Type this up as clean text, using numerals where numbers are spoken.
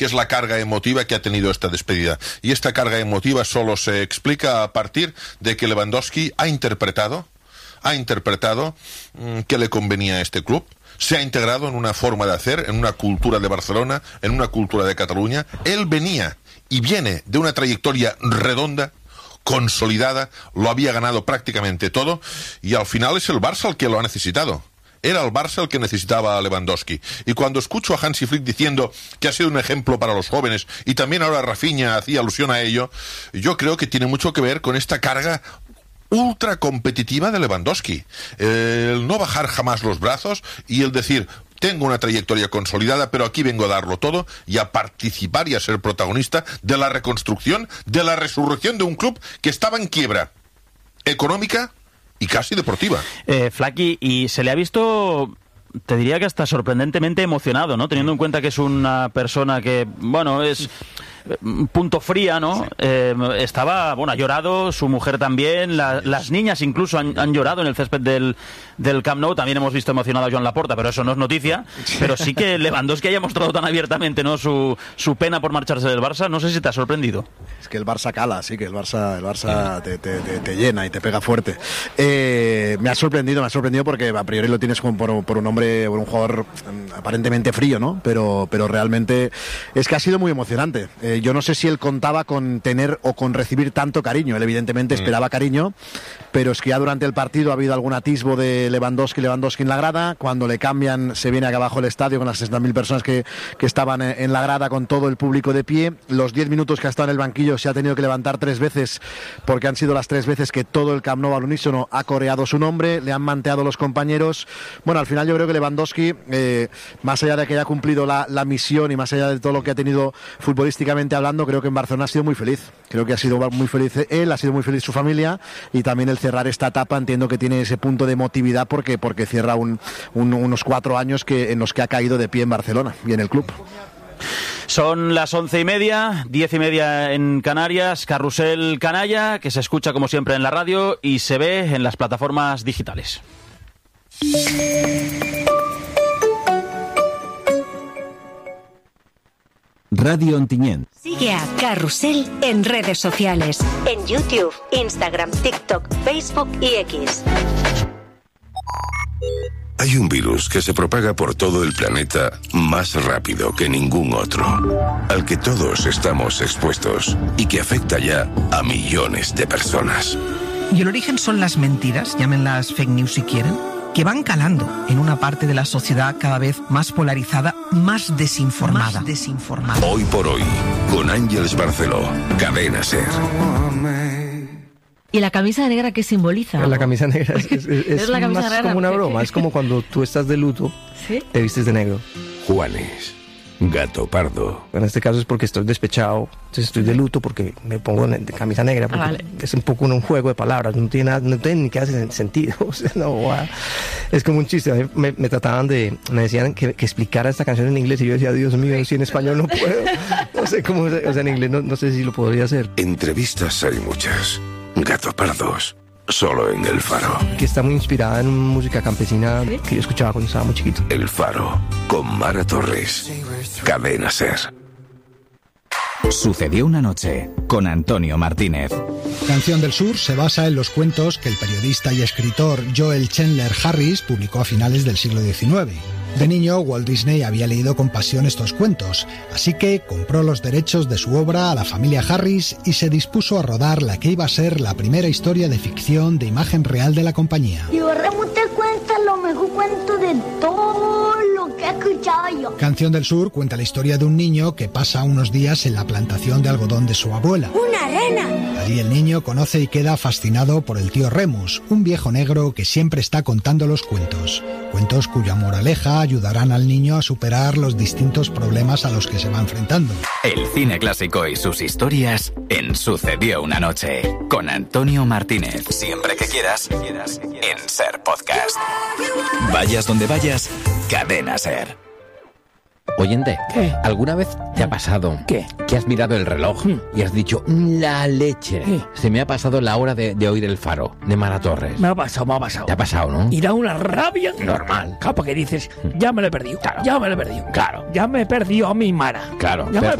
que es la carga emotiva que ha tenido esta despedida. Y esta carga emotiva solo se explica a partir de que Lewandowski ha interpretado que le convenía a este club. Se ha integrado en una forma de hacer, en una cultura de Barcelona, en una cultura de Cataluña. Él venía y viene de una trayectoria redonda, consolidada, lo había ganado prácticamente todo, y al final es el Barça el que lo ha necesitado. Era el Barça el que necesitaba a Lewandowski. Y cuando escucho a Hansi Flick diciendo que ha sido un ejemplo para los jóvenes, y también ahora Rafinha hacía alusión a ello, yo creo que tiene mucho que ver con esta carga ultra competitiva de Lewandowski. El no bajar jamás los brazos y el decir: tengo una trayectoria consolidada, pero aquí vengo a darlo todo y a participar y a ser protagonista de la reconstrucción, de la resurrección de un club que estaba en quiebra económica y casi deportiva. Flaky, y se le ha visto, te diría que hasta sorprendentemente emocionado, ¿no? Teniendo en cuenta que es una persona que, bueno, es punto fría, ¿no? Estaba, bueno, ha llorado, su mujer también, las niñas incluso han llorado en el césped del Camp Nou. También hemos visto emocionado a Joan Laporta, pero eso no es noticia. Pero sí que Lewandowski haya mostrado tan abiertamente, ¿no?, su pena por marcharse del Barça. No sé si te ha sorprendido. Es que el Barça cala, sí, que el Barça te llena y te pega fuerte. Me ha sorprendido porque a priori lo tienes como por un hombre, por un jugador aparentemente frío, ¿no? Pero realmente es que ha sido muy emocionante. Yo no sé si él contaba con tener o con recibir tanto cariño. Él evidentemente esperaba cariño, pero es que ya durante el partido ha habido algún atisbo de Lewandowski en la grada. Cuando le cambian, se viene acá abajo el estadio con las 60.000 personas que estaban en la grada, con todo el público de pie. Los 10 minutos que ha estado en el banquillo se ha tenido que levantar 3 veces, porque han sido las 3 veces que todo el Camp Nou al unísono ha coreado su nombre, le han manteado los compañeros. Bueno, al final yo creo que Lewandowski, más allá de que haya cumplido la misión y más allá de todo lo que ha tenido futbolísticamente hablando, creo que en Barcelona ha sido muy feliz. Creo que ha sido muy feliz él, ha sido muy feliz su familia, y también el cerrar esta etapa entiendo que tiene ese punto de emotividad porque cierra unos 4 años en los que ha caído de pie en Barcelona y en el club. Son las 11:30, 10:30 en Canarias. Carrusel Canalla, que se escucha como siempre en la radio y se ve en las plataformas digitales. Radio Ontinyent. Sigue a Carrusel en redes sociales, en YouTube, Instagram, TikTok, Facebook y X. Hay un virus que se propaga por todo el planeta más rápido que ningún otro, al que todos estamos expuestos y que afecta ya a millones de personas. Y el origen son las mentiras, llámenlas fake news si quieren, que van calando en una parte de la sociedad cada vez más polarizada, más desinformada. Hoy por hoy, con Ángeles Barceló, Cadena SER. ¿Y la camisa negra qué simboliza? La camisa negra es la camisa más negra, como una broma, es como cuando tú estás de luto, ¿sí?, te vistes de negro. Juanes, Gato Pardo. En este caso es porque estoy despechado, entonces estoy de luto porque me pongo de camisa negra, porque vale, es un poco un juego de palabras, no tiene ni que hace sentido. O sea, no, es como un chiste. A mí me trataban me decían que explicara esta canción en inglés y yo decía, Dios mío, si en español no puedo. No sé cómo, o sea, en inglés no sé si lo podría hacer. Entrevistas hay muchas. Gato Pardos, solo en El Faro. Que está muy inspirada en música campesina que yo escuchaba cuando estaba muy chiquito. El Faro, con Mara Torres. Cadena SER. Sucedió una noche, con Antonio Martínez. Canción del Sur se basa en los cuentos que el periodista y escritor Joel Chandler Harris publicó a finales del siglo XIX. De niño, Walt Disney había leído con pasión estos cuentos, así que compró los derechos de su obra a la familia Harris y se dispuso a rodar la que iba a ser la primera historia de ficción de imagen real de la compañía. Yo Remo te cuenta lo mejor cuento de todo lo que he escuchado yo. Canción del Sur cuenta la historia de un niño que pasa unos días en la plantación de algodón de su abuela. ¡Una rena! Allí el niño conoce y queda fascinado por el tío Remus, un viejo negro que siempre está contando los cuentos. Cuentos cuya moraleja ayudarán al niño a superar los distintos problemas a los que se va enfrentando. El cine clásico y sus historias en Sucedió una noche, con Antonio Martínez. Siempre que quieras, en SER Podcast. Vayas donde vayas, Cadena SER. Oyente, ¿qué? ¿Alguna vez te ha pasado ¿qué? Que has mirado el reloj y has dicho, la leche? ¿Qué? Se me ha pasado la hora de oír El Faro, de Mara Torres. Me ha pasado. Te ha pasado, ¿no? Y da una rabia normal. Claro, porque dices, ya me lo he perdido. Claro. Ya me lo he perdido. Claro. Ya me he perdido a mi Mara. Claro. Ya me